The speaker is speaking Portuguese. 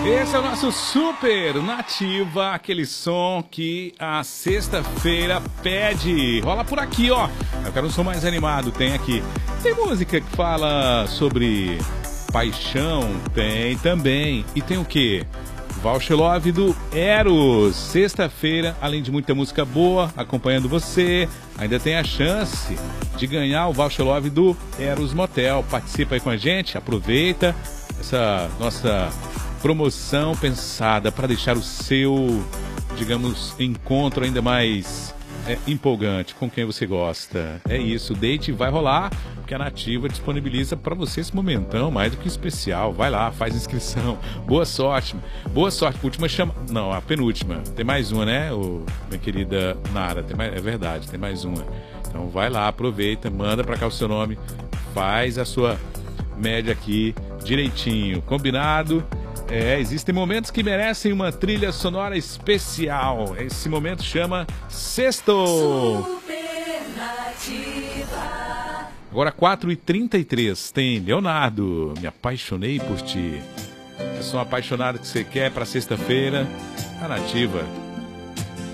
Esse é o nosso Super Nativa, aquele som que a sexta-feira pede. Rola por aqui, ó. Eu quero um som mais animado, tem aqui. Tem música que fala sobre paixão, tem também. E tem o quê? Voucher Love do Eros. Sexta-feira, além de muita música boa acompanhando você, ainda tem a chance de ganhar o Voucher Love do Eros Motel. Participa aí com a gente, aproveita essa nossa promoção pensada para deixar o seu, digamos, encontro ainda mais empolgante com quem você gosta. É isso, o date vai rolar, que a Nativa disponibiliza para você esse momentão mais do que especial. Vai lá, faz inscrição. Boa sorte. Boa sorte. Última chama... Não, a penúltima. Tem mais uma, né, minha querida Nara? Tem mais... É verdade, tem mais uma. Então vai lá, aproveita, manda para cá o seu nome, faz a sua média aqui direitinho. Combinado? Existem momentos que merecem uma trilha sonora especial. Esse momento chama Sexto. Agora 4h33 tem Leonardo, Me Apaixonei por Ti. Eu sou um apaixonado que você quer para sexta-feira. A Nativa.